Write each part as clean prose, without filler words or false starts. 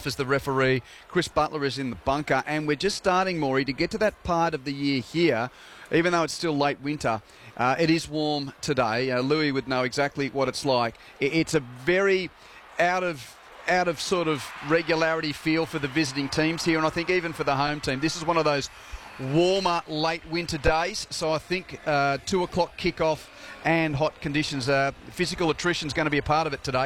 as the referee. Chris Butler is in the bunker, and we're just starting, Maury, to get to that part of the year here, even though it's still late winter. It is warm today. Louis would know exactly what it's like. It's a very out of sort of regularity feel for the visiting teams here, and I think even for the home team. This is one of those warmer late winter days, so I think 2 o'clock kickoff and hot conditions. Physical attrition is going to be a part of it today.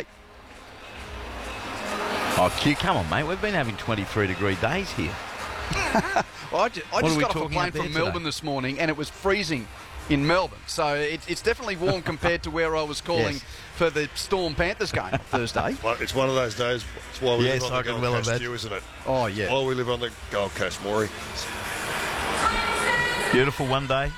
Oh, Q, come on, mate. We've been having 23-degree days here. Well, I just got off a plane from Melbourne this morning, and it was freezing in Melbourne. So it's definitely warm compared to where I was calling for the Storm Panthers game on Thursday. Well, it's one of those days. It's why we live on the Gold Coast, isn't it? Oh, yeah. Why we live on the Gold Coast, Maury. Beautiful one day.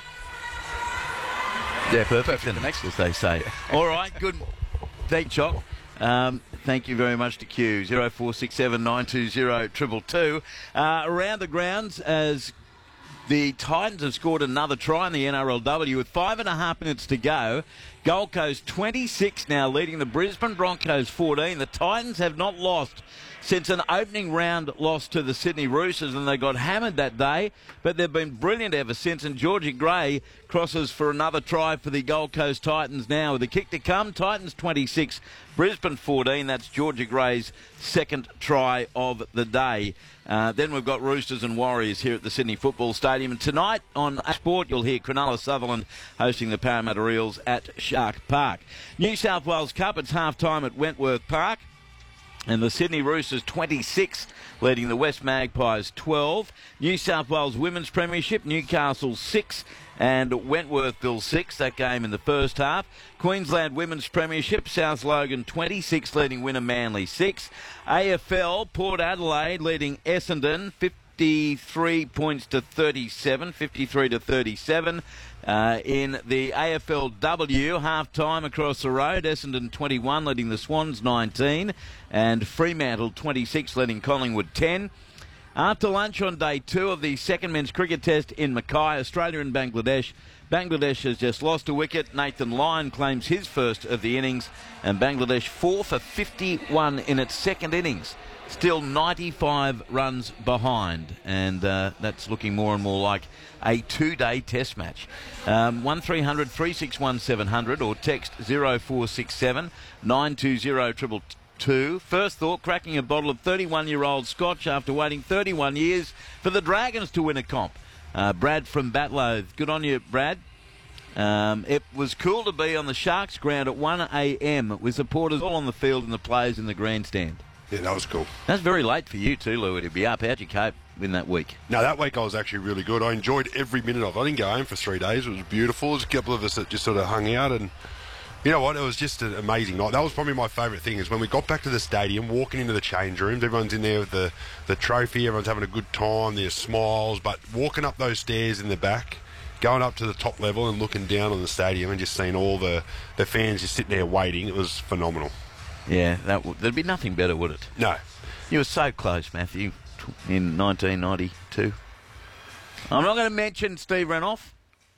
Yeah, perfect the next, as they say. All right, good. Thank Choc. Thank you very much to Q. 0467 920 222. Around the grounds, as the Titans have scored another try in the NRLW with 5.5 minutes to go. Gold Coast 26 now, leading the Brisbane Broncos 14. The Titans have not lost since an opening round loss to the Sydney Roosters, and they got hammered that day, but they've been brilliant ever since. And Georgie Gray crosses for another try for the Gold Coast Titans now with a kick to come. Titans 26, Brisbane 14. That's Georgie Gray's second try of the day. Then we've got Roosters and Warriors here at the Sydney Football Stadium. And tonight on Sport, you'll hear Cronulla Sutherland hosting the Parramatta Eels at Shark Park. New South Wales Cup, it's half-time at Wentworth Park. And the Sydney Roosters 26, leading the West Magpies 12. New South Wales Women's Premiership, Newcastle 6 and Wentworthville 6, that game in the first half. Queensland Women's Premiership, South Logan 26, leading winner Manly 6. AFL, Port Adelaide leading Essendon 53 points to 37, 53 to 37. In the AFLW, half-time across the road, Essendon 21 leading the Swans 19 and Fremantle 26 leading Collingwood 10. After lunch on day 2 of the second men's cricket test in Mackay, Australia and Bangladesh. Bangladesh has just lost a wicket. Nathan Lyon claims his first of the innings, and Bangladesh 4 for 51 in its second innings. Still 95 runs behind, and that's looking more and more like a 2-day test match. 1300 361 700 or text 0467 920 222. First thought, cracking a bottle of 31-year-old Scotch after waiting 31 years for the Dragons to win a comp. Brad from Batlow, good on you, Brad. It was cool to be on the Sharks ground at 1 a.m. with supporters all on the field and the players in the grandstand. Yeah, that was cool. That's very late for you too, Louis, to be up. How'd you cope in that week? No, that week I was actually really good. I enjoyed every minute of it. I didn't go home for 3 days. It was beautiful. There's a couple of us that just sort of hung out, and you know what? It was just an amazing night. That was probably my favourite thing, is when we got back to the stadium, walking into the change rooms, everyone's in there with the trophy, everyone's having a good time, there's smiles, but walking up those stairs in the back, going up to the top level and looking down on the stadium and just seeing all the fans just sitting there waiting, it was phenomenal. Yeah, there'd be nothing better, would it? No. You were so close, Matthew, in 1992. I'm not going to mention Steve Renoff.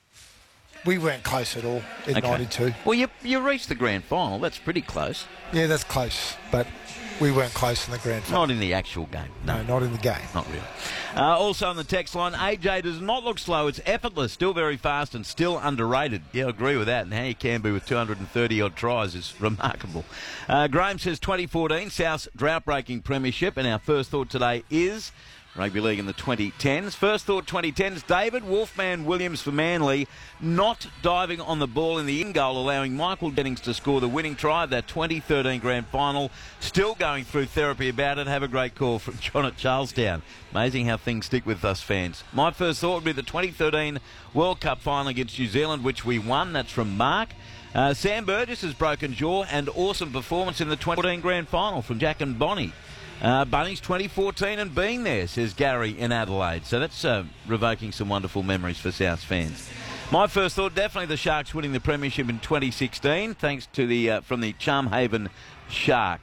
We weren't close at all in 92. Well, you reached the grand final. That's pretty close. Yeah, that's close, but we weren't close in the grand final. Not in the actual game. No, not in the game. Not really. Also on the text line, AJ does not look slow. It's effortless, still very fast and still underrated. Yeah, I agree with that. And how you can be with 230-odd tries is remarkable. Graham says 2014, South's drought-breaking premiership. And our first thought today is Rugby League in the 2010s. First thought 2010s, David Wolfman Williams for Manly not diving on the ball in the in-goal, allowing Michael Jennings to score the winning try of that 2013 grand final. Still going through therapy about it. Have a great call from John at Charlestown. Amazing how things stick with us fans. My first thought would be the 2013 World Cup final against New Zealand, which we won. That's from Mark. Sam Burgess's broken jaw and awesome performance in the 2014 grand final from Jack and Bonnie. Bunnies 2014 and being there, says Gary in Adelaide. So that's revoking some wonderful memories for South fans. My first thought, definitely the Sharks winning the premiership in 2016, thanks to the from the Charmhaven Shark.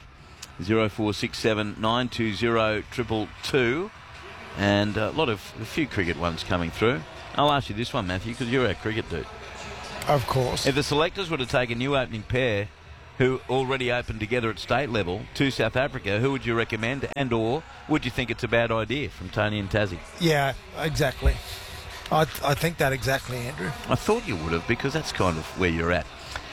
0467 920 222. And a few cricket ones coming through. I'll ask you this one, Matthew, because you're our cricket dude. Of course. If the selectors were to take a new opening pair who already opened together at state level to South Africa, who would you recommend, and or would you think it's a bad idea from Tony and Tassie? Yeah, exactly. I think that exactly, Andrew. I thought you would have, because that's kind of where you're at.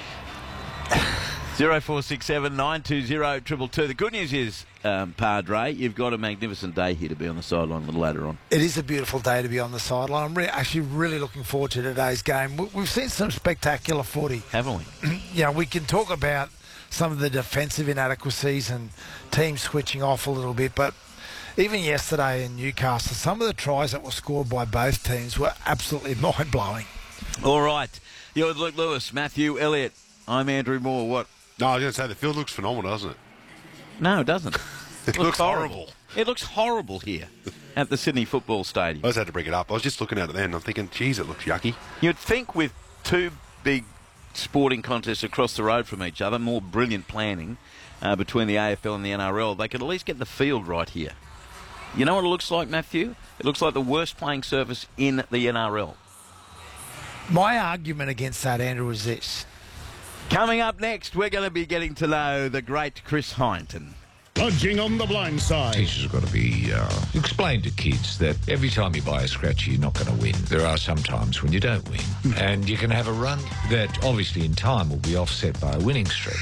0467 920 222. The good news is, Padre, you've got a magnificent day here to be on the sideline a little later on. It is a beautiful day to be on the sideline. I'm actually really looking forward to today's game. We've seen some spectacular footy. Haven't we? You know, we can talk about some of the defensive inadequacies and teams switching off a little bit, but even yesterday in Newcastle, some of the tries that were scored by both teams were absolutely mind-blowing. All right. You're with Luke Lewis, Matthew Elliott. I'm Andrew Moore. What? No, I was going to say, the field looks phenomenal, doesn't it? No, it doesn't. It looks horrible. It looks horrible here at the Sydney Football Stadium. I just had to bring it up. I was just looking at it then, and I'm thinking, geez, it looks yucky. You'd think with two big sporting contests across the road from each other, more brilliant planning between the AFL and the NRL, they could at least get the field right here. You know what it looks like, Matthew? It looks like the worst playing surface in the NRL. My argument against that, Andrew, is this. Coming up next, we're going to be getting to know the great Chris Hyneton. Dodging on the blind side. Teachers have got to be explain to kids that every time you buy a scratchy, you're not going to win. There are some times when you don't win, and you can have a run that obviously in time will be offset by a winning streak.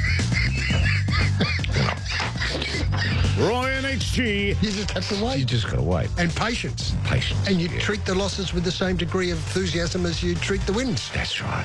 Roy and HG. You just have to wait. You just got to wait. And patience. Patience. And you treat the losses with the same degree of enthusiasm as you treat the wins. That's right.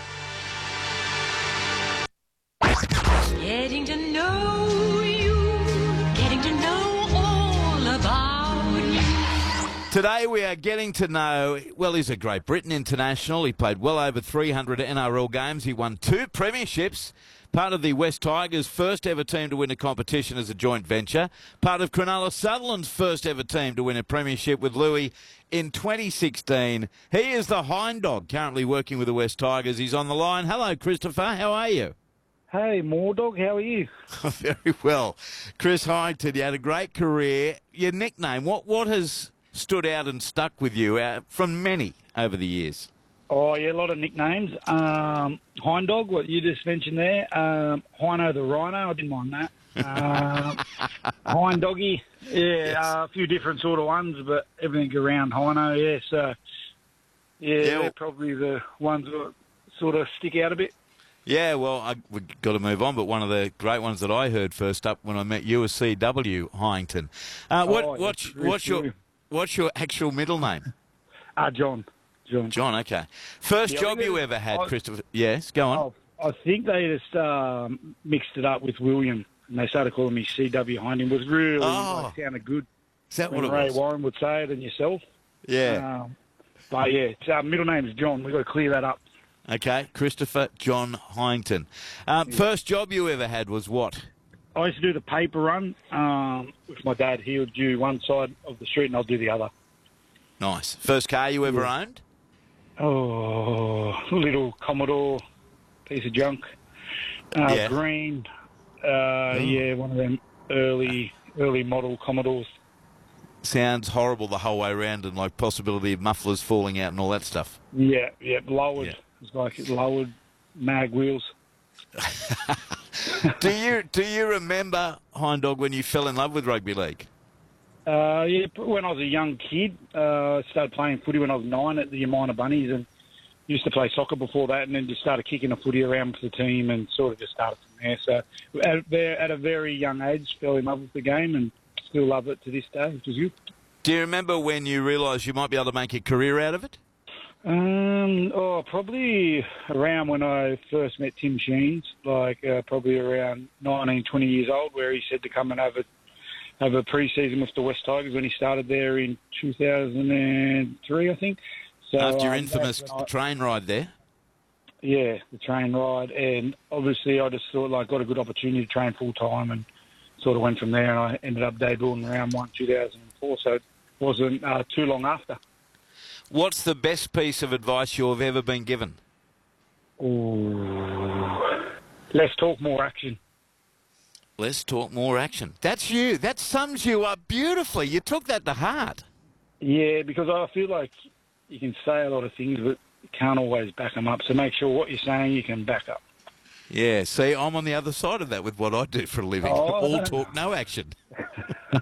Getting to know you, getting to know all about you. Today we are getting to know, well, he's a Great Britain international. He played well over 300 NRL games. He won 2 premierships. Part of the West Tigers' first ever team to win a competition as a joint venture. Part of Cronulla Sutherland's first ever team to win a premiership with Louis in 2016. He is the Hind Dog, currently working with the West Tigers. He's on the line. Hello, Christopher. How are you? Hey, Moordog, how are you? Very well. Chris Hyneton, you had a great career. Your nickname, what has stood out and stuck with you from many over the years? Oh, yeah, a lot of nicknames. Hind Dog, what you just mentioned there. Hino the Rhino, I didn't mind that. Hind Doggy, yeah, yes. A few different sort of ones, but everything around Hino, yeah. So, yeah, they're probably the ones that sort of stick out a bit. Yeah, well, we've got to move on, but one of the great ones that I heard first up when I met you was C.W. Hyneton. What's your actual middle name? John. John, okay. First job you ever had, Christopher? Yes, go on. I think they just mixed it up with William, and they started calling me C.W. Hyneton. It was really sounded good. Is that what it Ray was? Warren would say it and yourself. Yeah. But, yeah, middle name is John. We've got to clear that up. Okay, Christopher John Hyneton. First job you ever had was what? I used to do the paper run with my dad. He would do one side of the street and I'll do the other. Nice. First car you ever owned? Oh, little Commodore, piece of junk. Green. Yeah, one of them early model Commodores. Sounds horrible the whole way around, and like possibility of mufflers falling out and all that stuff. Yeah, lowered. Yeah. It's like it lowered mag wheels. Do you remember, Hind Dog, when you fell in love with rugby league? Yeah, when I was a young kid, I started playing footy when I was 9 at the Yamina Bunnies, and used to play soccer before that, and then just started kicking the footy around for the team, and sort of just started from there. So at a very young age, fell in love with the game, and still love it to this day, which is good. Do you remember when you realised you might be able to make a career out of it? Probably around when I first met Tim Sheens, probably around 19, 20 years old, where he said to come and have a pre-season with the West Tigers when he started there in 2003, I think. So, after your infamous train ride there? Yeah, the train ride. And obviously I just thought, got a good opportunity to train full-time and sort of went from there, and I ended up debuting round 1, 2004, so it wasn't too long after. What's the best piece of advice you've ever been given? Less talk, more action. Less talk, more action. That's you. That sums you up beautifully. You took that to heart. Yeah, because I feel like you can say a lot of things, but you can't always back them up. So make sure what you're saying you can back up. Yeah, see, I'm on the other side of that with what I do for a living. Oh, All no. talk, no action.